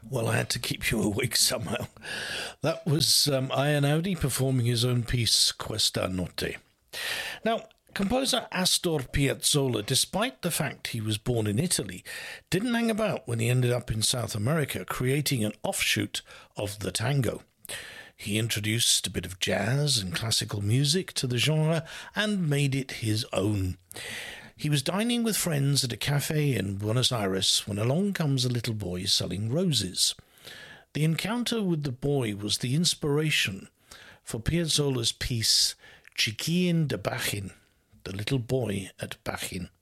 Well, I had to keep you awake somehow. That was Ian Audi performing his own piece, Questa Notte. Now, composer Astor Piazzolla, despite the fact he was born in Italy, didn't hang about when he ended up in South America, creating an offshoot of the tango. He introduced a bit of jazz and classical music to the genre and made it his own. He was dining with friends at a cafe in Buenos Aires when along comes a little boy selling roses. The encounter with the boy was the inspiration for Piazzolla's piece Chiquillin de Bachin, the little boy at Bachin.